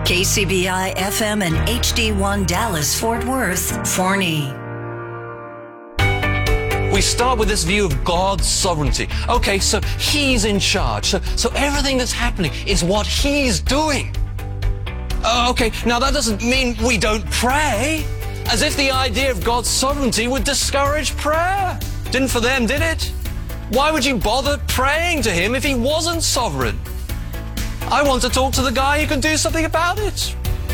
KCBI FM and HD1 Dallas Fort Worth, Forney. We start with this view of God's sovereignty. Okay, so He's in charge. So everything that's happening is what He's doing. Okay, now that doesn't mean we don't pray, as if the idea of God's sovereignty would discourage prayer. Didn't for them, did it? Why would you bother praying to Him if He wasn't sovereign? I want to talk to the guy who can do something about it.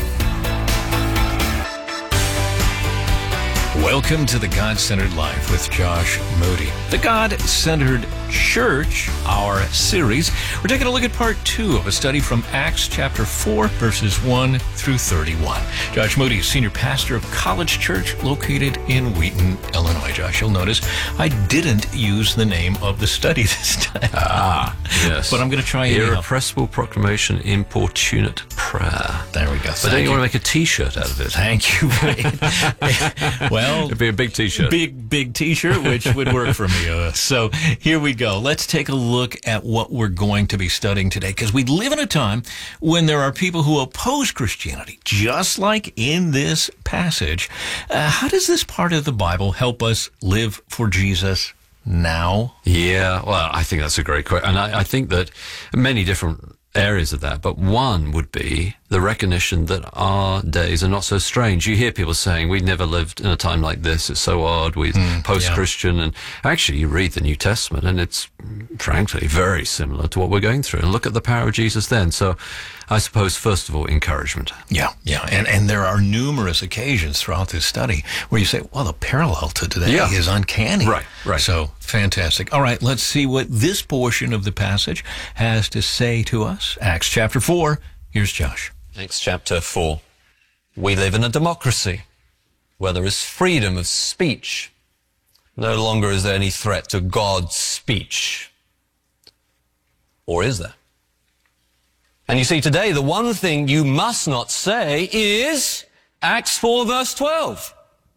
Welcome to the God-Centered Life with Josh Moody. The God-Centered Church, our series. We're taking a look at part 2 of a study from Acts chapter 4, verses 1 through 31. Josh Moody is senior pastor of College Church located in Wheaton, Illinois. Josh, you'll notice I didn't use the name of the study this time. Yes. But I'm going to try anyhow. Irrepressible proclamation, importunate prayer. There we go. But don't you want to make a T-shirt out of it? Thank you. Well, it'd be a big T-shirt. Big T-shirt, which would work for me. So here we go. Let's take a look at what we're going to be studying today, because we live in a time when there are people who oppose Christianity, just like in this passage. How does this part of the Bible help us live for Jesus now? Yeah, well, I think that's a great question. And I think that many different areas of that, but one would be the recognition that our days are not so strange. You hear people saying, we never lived in a time like this, it's so odd, we're post-Christian, and actually you read the New Testament and it's frankly very similar to what we're going through, and look at the power of Jesus then. So I suppose, first of all, encouragement. Yeah. And there are numerous occasions throughout this study where you say, well, the parallel to today is uncanny. Right. So, fantastic. All right, let's see what this portion of the passage has to say to us. Acts chapter 4. Here's Josh. Acts chapter 4. We live in a democracy where there is freedom of speech. No longer is there any threat to God's speech. Or is there? And you see, today, the one thing you must not say is Acts 4, verse 12.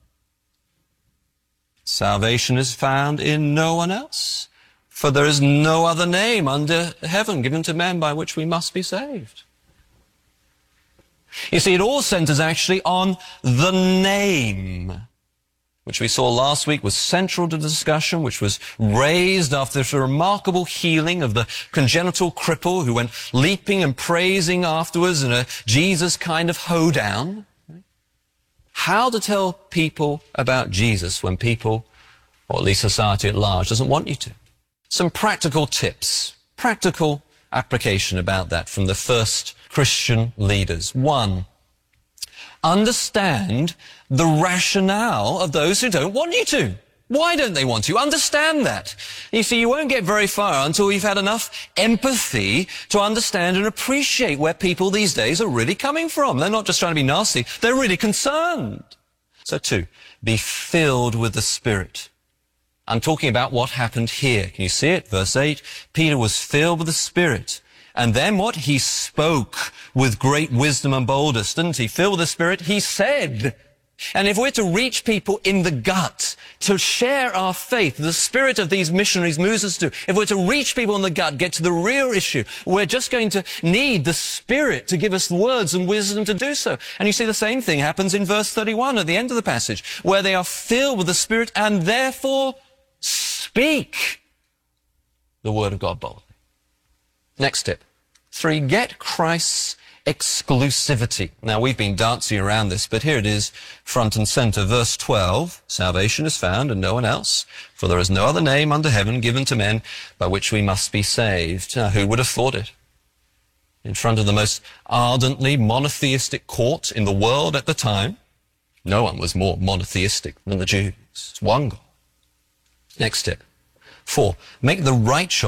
Salvation is found in no one else, for there is no other name under heaven given to men by which we must be saved. You see, it all centers actually on the name, which we saw last week was central to the discussion, which was raised after the remarkable healing of the congenital cripple who went leaping and praising afterwards in a Jesus kind of hoedown. How to tell people about Jesus when people, or at least society at large, doesn't want you to. Some practical tips, practical application about that from the first Christian leaders. 1, understand the rationale of those who don't want you to. Why don't they want to? Understand that. You see, you won't get very far until you've had enough empathy to understand and appreciate where people these days are really coming from. They're not just trying to be nasty, they're really concerned. So 2, be filled with the Spirit. I'm talking about what happened here. Can you see it? Verse 8, Peter was filled with the Spirit. And then what? He spoke with great wisdom and boldness, didn't he? Filled with the Spirit, he said. And if we're to reach people in the gut, to share our faith, the spirit of these missionaries moves us to, if we're to reach people in the gut, get to the real issue, we're just going to need the Spirit to give us the words and wisdom to do so. And you see the same thing happens in verse 31 at the end of the passage, where they are filled with the Spirit and therefore speak the word of God boldly. Next tip. 3, get Christ's exclusivity. Now, we've been dancing around this, but here it is, front and center. Verse 12, salvation is found in no one else, for there is no other name under heaven given to men by which we must be saved. Now, who would have thought it? In front of the most ardently monotheistic court in the world at the time, no one was more monotheistic than the Jews. It's one God. Next tip. 4, make the right choice